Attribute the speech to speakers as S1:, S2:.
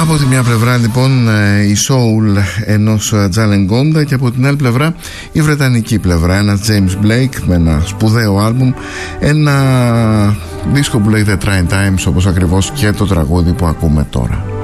S1: Από τη μια πλευρά λοιπόν η soul ενός Jalen Gonda και από την άλλη πλευρά η βρετανική πλευρά, ένα James Blake με ένα σπουδαίο άλμπουμ, ένα δίσκο που λέγεται Trying Times, όπως ακριβώς και το τραγούδι που ακούμε τώρα.